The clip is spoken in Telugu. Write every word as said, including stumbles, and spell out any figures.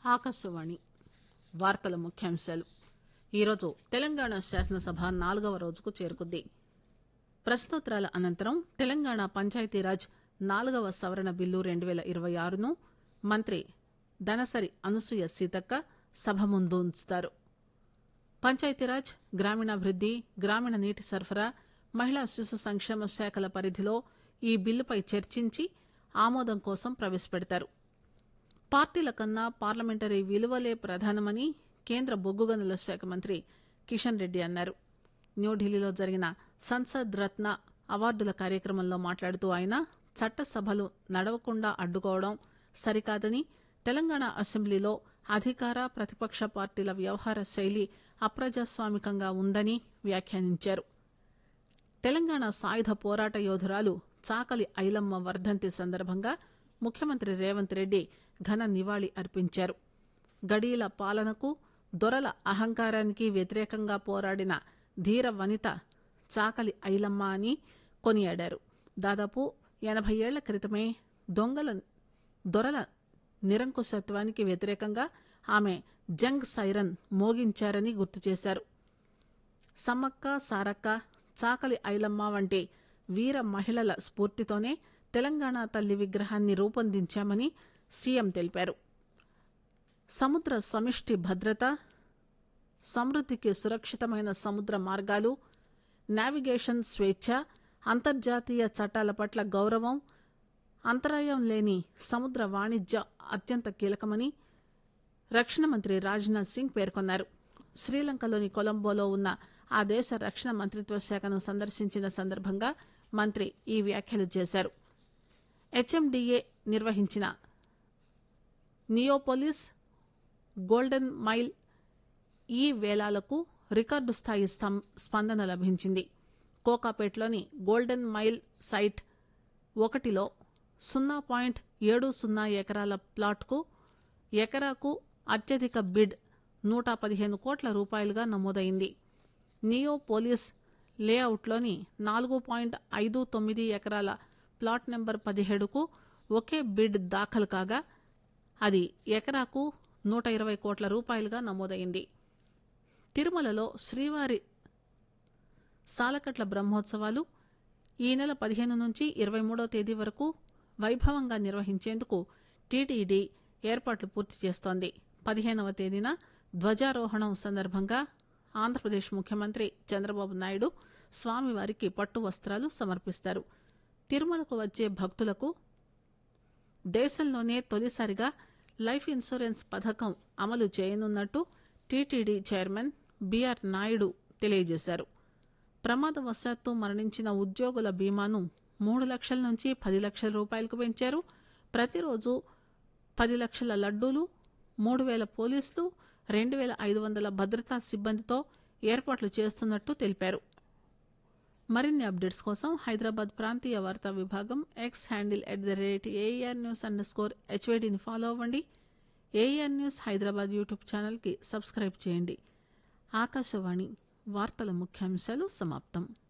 ఆకాశవాణి వార్తల ముఖ్యాంశాలు. ఈరోజు తెలంగాణ శాసనసభ నాలుగవ రోజుకు చేరుకుంది. ప్రశ్నోత్తరాల అనంతరం తెలంగాణ పంచాయతీరాజ్ నాలుగవ సవరణ బిల్లు రెండు పేల ఇరవై ఆరును మంత్రి దనసరి అనసూయ సీతక్క సభ ముందు ఉంచుతారు. పంచాయతీరాజ్, గ్రామీణాభివృద్ది, గ్రామీణ నీటి సరఫరా, మహిళా శిశు సంక్షేమ శాఖల పరిధిలో ఈ బిల్లుపై చర్చించి ఆమోదం కోసం ప్రవేశపెడతారు. పార్టీల కన్నా పార్లమెంటరీ విలువలే ప్రధానమని కేంద్ర బొగ్గు గనుల శాఖ మంత్రి కిషన్ రెడ్డి అన్నారు. న్యూఢిల్లీలో జరిగిన సంసద్ రత్న అవార్డుల కార్యక్రమంలో మాట్లాడుతూ ఆయన చట్టసభలు నడవకుండా అడ్డుకోవడం సరికాదని, తెలంగాణ అసెంబ్లీలో అధికార ప్రతిపక్ష పార్టీల వ్యవహార శైలి అప్రజాస్వామికంగా ఉందని వ్యాఖ్యానించారు. తెలంగాణ సాయుధ పోరాట యోధురాలు చాకలి ఐలమ్మ వర్ధంతి సందర్భంగా ముఖ్యమంత్రి రేవంత్ రెడ్డి ఘన నివాళి అర్పించారు. గడీల పాలనకు, దొరల అహంకారానికి వ్యతిరేకంగా పోరాడిన ధీర వనిత చాకలి ఐలమ్మ అని కొనియాడారు. దాదాపు ఎనభై ఏళ్ల క్రితమే దొంగల దొరల నిరంకుశత్వానికి వ్యతిరేకంగా ఆమె జంగ్ సైరన్ మోగించారని గుర్తు చేశారు. సమ్మక్క, సారక్క, చాకలి ఐలమ్మ వంటి వీర మహిళల స్ఫూర్తితోనే తెలంగాణ తల్లి విగ్రహాన్ని రూపొందించామని సీఎం తెలిపారు. సముద్ర సమిష్టి భద్రత, సమృద్దికి సురక్షితమైన సముద్ర మార్గాలు, నావిగేషన్ స్వేచ్ఛ, అంతర్జాతీయ చట్టాల పట్ల గౌరవం, అంతరాయం లేని సముద్ర వాణిజ్యం అత్యంత కీలకమని రక్షణ మంత్రి రాజ్నాథ్ సింగ్ పేర్కొన్నారు. శ్రీలంకలోని కొలంబోలో ఉన్న ఆ దేశ రక్షణ మంత్రిత్వ శాఖను సందర్శించిన సందర్భంగా మంత్రి ఈ వ్యాఖ్యలు చేశారు. హెచ్ఎండిఏ నిర్వహించిన నియోపోలిస్ గోల్డెన్ మైల్ ఈ వేలాలకు రికార్డు స్థాయి స్పందన లభించింది. కోకాపేట్లోని గోల్డెన్ మైల్ సైట్ ఒకటిలో సున్నా పాయింట్ ఏడు సున్నా ఎకరాల ప్లాట్కు ఎకరాకు అత్యధిక బిడ్ నూట పదిహేను కోట్ల రూపాయలుగా నమోదైంది. నియోపోలిస్ లేఅవుట్లోని నాలుగు పాయింట్ ఐదు తొమ్మిది ఎకరాల ప్లాట్ నెంబర్ పదిహేడుకు ఒకే బిడ్ దాఖలు కాగా అది ఎకరాకు నూట ఇరవై కోట్ల రూపాయలుగా నమోదైంది. తిరుమలలో శ్రీవారి సాలకట్ల బ్రహ్మోత్సవాలు ఈ నెల పదిహేను నుంచి ఇరవై మూడో తేదీ వరకు వైభవంగా నిర్వహించేందుకు టీటీడీ ఏర్పాట్లు పూర్తి చేస్తోంది. పదిహేనవ తేదీన ధ్వజారోహణం సందర్భంగా ఆంధ్రప్రదేశ్ ముఖ్యమంత్రి చంద్రబాబు నాయుడు స్వామివారికి పట్టు వస్త్రాలు సమర్పిస్తారు. తిరుమలకు వచ్చే భక్తులకు దేశంలోనే తొలిసారిగా లైఫ్ ఇన్సూరెన్స్ పథకం అమలు చేయనున్నట్టు టీటీడీ చైర్మన్ బీఆర్ నాయుడు తెలియజేశారు. ప్రమాదవశాత్తు మరణించిన ఉద్యోగుల బీమాను మూడు లక్షల నుంచి పది లక్షల రూపాయలకు పెంచారు. ప్రతిరోజు పది లక్షల లడ్డూలు, మూడు వేల పోలీసులు, రెండు వేల ఐదు వందల భద్రతా సిబ్బందితో ఏర్పాట్లు చేస్తున్నట్టు తెలిపారు. మరిన్ని అప్డేట్స్ కోసం హైదరాబాద్ ప్రాంతీయ వార్తా విభాగం X handle at the rate AER news under score హెచ్వైడీని follow అవ్వండి. ఏఈఆర్ న్యూస్ హైదరాబాద్ యూట్యూబ్ ఛానల్కి సబ్స్క్రైబ్ చేయండి. ఆకాశవాణి వార్తల ముఖ్యాంశాలు సమాప్తం.